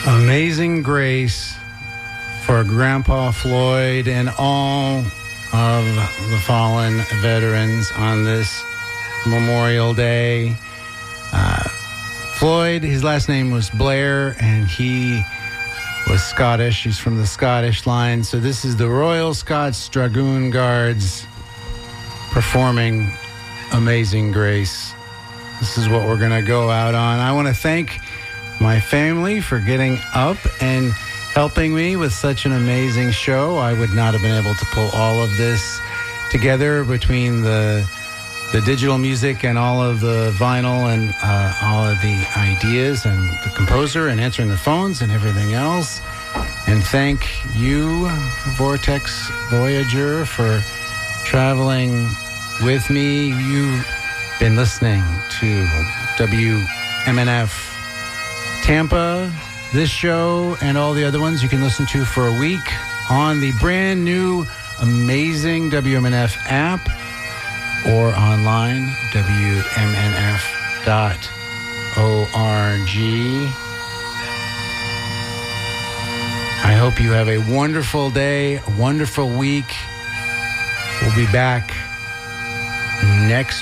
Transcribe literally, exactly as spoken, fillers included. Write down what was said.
Amazing Grace for Grandpa Floyd and all of the fallen veterans on this Memorial Day. Uh, Floyd, his last name was Blair, and he was Scottish. He's from the Scottish line. So this is the Royal Scots Dragoon Guards performing Amazing Grace. This is what we're going to go out on. I want to thank my family for getting up and helping me with such an amazing show. I would not have been able to pull all of this together between the the digital music and all of the vinyl and uh, all of the ideas and the composer and answering the phones and everything else. And thank you, Vortex Voyager, for traveling with me. You've been listening to W M N F Tampa. This show and all the other ones you can listen to for a week on the brand new amazing W M N F app or online, W M N F dot org. I hope you have a wonderful day, a wonderful week. We'll be back next